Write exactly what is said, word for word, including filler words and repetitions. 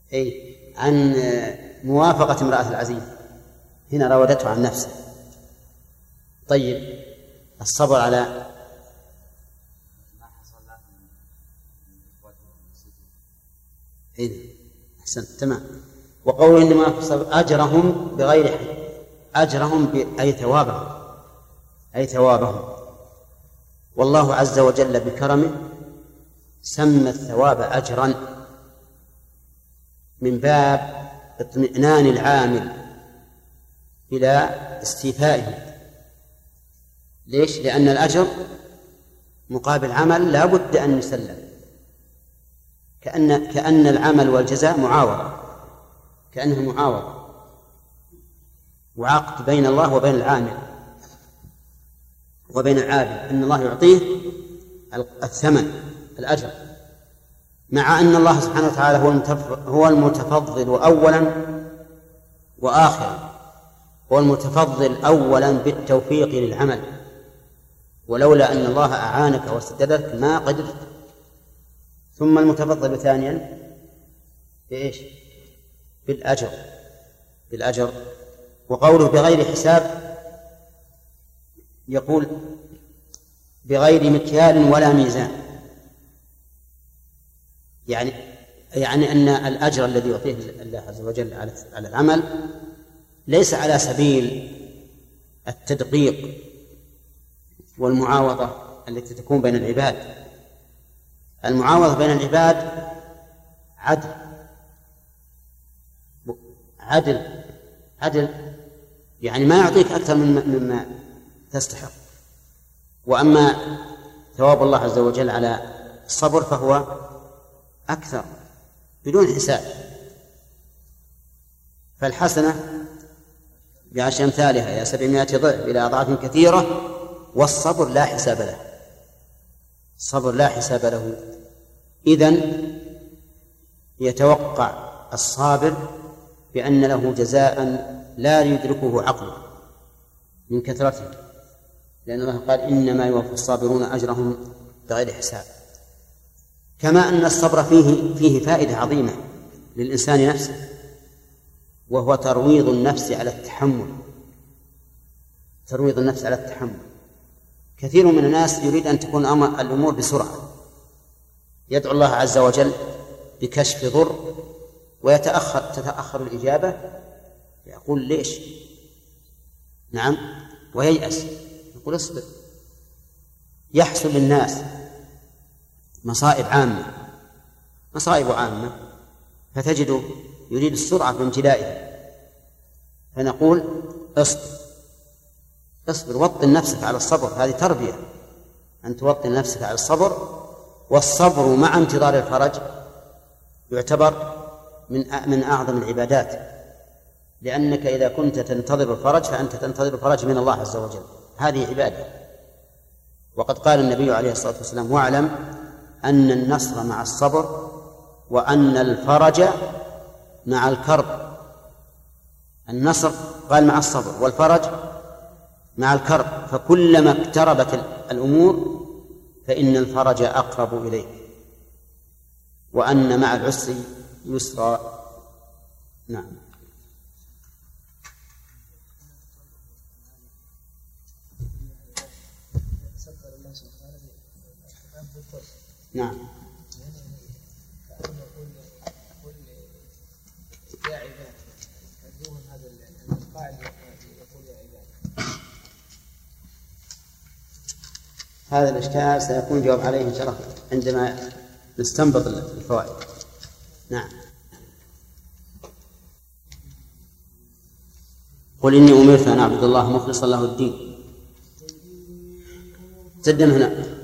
أي عن موافقة امرأة العزيز، هنا راودته عن نفسه. طيب الصبر على إيه؟ أحسن تمام. وقوله إنما في الصبر أجرهم بغير حد، أجرهم أي ثوابهم، أي ثوابهم. والله عز وجل بكرمه سمى الثواب أجرا من باب اطمئنان العامل إلى استيفائه. ليش؟ لأن الأجر مقابل عمل لا بد أن يسلم، كأن كأن العمل والجزاء معاوضة، كأنه معاوضة وعقد بين الله وبين العامل وبين العابد، أن الله يعطيه الثمن الأجر، مع أن الله سبحانه وتعالى هو المتفضل أولا وآخرا، هو المتفضل أولا بالتوفيق للعمل، ولولا أن الله أعانك واستدرك ما قدرت. ثم المتفضل ثانيا بإيش؟ بالأجر، بالأجر. وقوله بغير حساب يقول بغير مكيال ولا ميزان، يعني يعني أن الأجر الذي يعطيه الله عز وجل على العمل ليس على سبيل التدقيق والمعاوضة التي تكون بين العباد. المعاوضة بين العباد عدل عدل عدل يعني ما يعطيك أكثر مما تستحق. وأما ثواب الله عز وجل على الصبر فهو أكثر بدون حساب، فالحسنة بعشر أمثالها إلى سبعمائة ضعف إلى أضعاف كثيرة، والصبر لا حساب له، الصبر لا حساب له. إذن يتوقع الصابر بأن له جزاء لا يدركه عقله من كثرته، لأن الله قال إنما يوفى الصابرون أجرهم بغير حساب. كما أن الصبر فيه فيه فائدة عظيمة للإنسان نفسه، وهو ترويض النفس على التحمل، ترويض النفس على التحمل. كثير من الناس يريد أن تكون الأمور بسرعة، يدعو الله عز وجل بكشف ضر ويتأخر تتأخر الإجابة، يقول ليش؟ نعم، وييأس، يقول اصبر. يحصل للناس مصائب عامة مصائب عامة فتجد يريد السرعة في امتلائها، فنقول اصبر اصبر وطن نفسك على الصبر. هذه تربية، أن توطن نفسك على الصبر. والصبر مع انتظار الفرج يعتبر من من أعظم العبادات، لأنك إذا كنت تنتظر الفرج فأنت تنتظر الفرج من الله عز وجل، هذه عبادة. وقد قال النبي عليه الصلاة والسلام واعلم أن النصر مع الصبر وأن الفرج مع الكرب. النصر قال مع الصبر والفرج مع الكرب، فكلما اقتربت الأمور فإن الفرج أقرب إليك، وأن مع العسر يسرا. نعم. نعم. هذا الإشكال سيكون الجواب عليه إن شاء الله عندما نستنبط الفوائد. نعم. قل إني أمرت أن أعبد الله مخلصا له الدين. تقدم هنا.